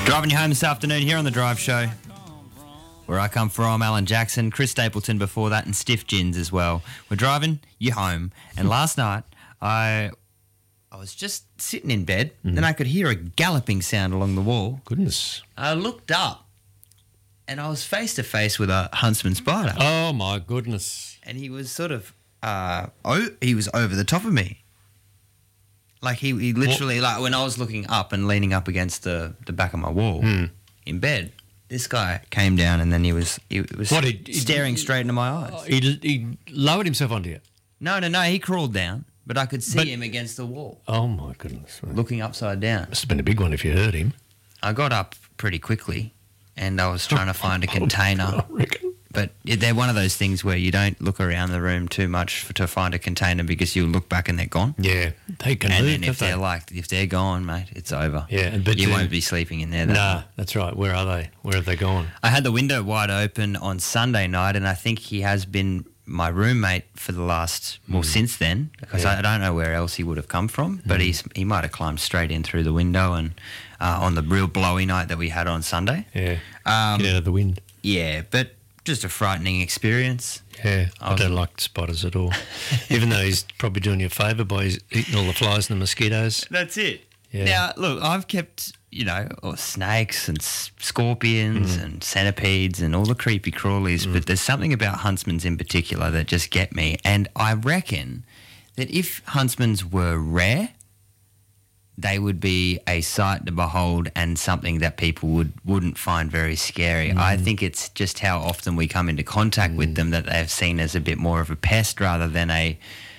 Driving you home this afternoon here on The Drive Show. Where I come from, Alan Jackson, Chris Stapleton before that, and Stiff Gins as well. We're driving you home. And last night, I was just sitting in bed, and I could hear a galloping sound along the wall. Goodness. I looked up, and I was face to face with a huntsman spider. Oh, my goodness. And he was sort of, he was over the top of me. Like he literally, like when I was looking up and leaning up against the back of my wall in bed, this guy came down and then he was staring straight into my eyes. He lowered himself onto you? No, he crawled down, but I could see him against the wall. Oh, my goodness. Looking upside down. Must have been a big one if you heard him. I got up pretty quickly and I was trying to find a container. I reckon. But they're one of those things where you don't look around the room too much to find a container because you'll look back and they're gone. Yeah, they can And move, then if they're gone, mate, it's over. Yeah, but you won't be sleeping in there. Nah, that's right. Where are they? Where have they gone? I had the window wide open on Sunday night, and I think he has been my roommate for the last, since then, because I don't know where else he would have come from, but he might have climbed straight in through the window and on the real blowy night that we had on Sunday. Yeah, get out of the wind. Yeah, but just a frightening experience. Yeah, I don't like spiders at all. Even though he's probably doing you a favour by eating all the flies and the mosquitoes. That's it. Yeah. Now, look, I've kept, snakes and scorpions and centipedes and all the creepy crawlies, but there's something about huntsmans in particular that just get me. And I reckon that if huntsmans were rare, they would be a sight to behold and something that people wouldn't find very scary. I think it's just how often we come into contact with them that they're seen as a bit more of a pest rather than an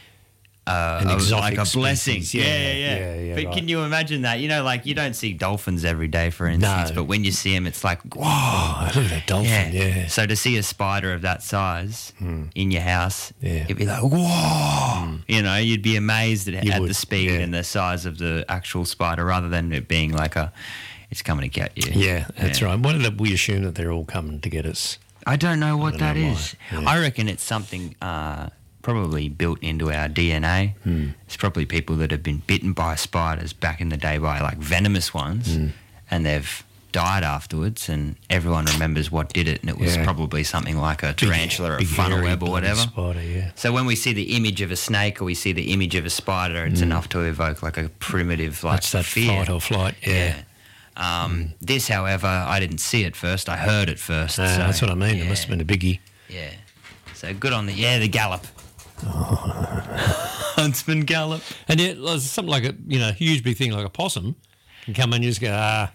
exotic like a blessing. species. Yeah, But right. can you imagine that? You don't see dolphins every day, for instance, No. but when you see them, it's like, whoa. Oh, look at that dolphin, yeah. So to see a spider of that size in your house, Yeah. it'd be like, whoa. You'd be amazed at would, the speed yeah. and the size of the actual spider rather than it being like it's coming to get you. Yeah, that's right. Why did we assume that they're all coming to get us? I don't know what that know why. is. Yeah. I reckon it's something probably built into our DNA. It's probably people that have been bitten by spiders back in the day by like venomous ones and they've died afterwards and everyone remembers what did it and it was probably something like a tarantula or a Big, funnel hairy, web or bloody whatever. Spider, yeah. So when we see the image of a snake or we see the image of a spider, it's enough to evoke like a primitive like That's that fear. fight or flight, yeah. This, however, I didn't see it first. I heard it first. So, That's what I mean. yeah. It must have been a biggie. Yeah. So good on the gallop. Huntsman gallop. And yet, something like a huge big thing like a possum can come and you just go,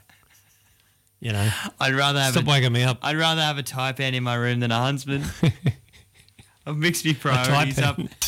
I'd rather have stop waking me up. I'd rather have a taipan in my room than a huntsman. I've mixed my priorities up.